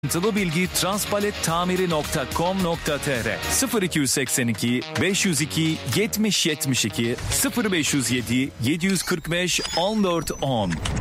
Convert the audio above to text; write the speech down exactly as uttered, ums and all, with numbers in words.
Ayrıntılı bilgi transpalettamiri nokta com nokta tr sıfır iki seksen iki beş yüz iki yetmiş yetmiş iki sıfır beş yüz yedi yedi yüz kırk beş on dört on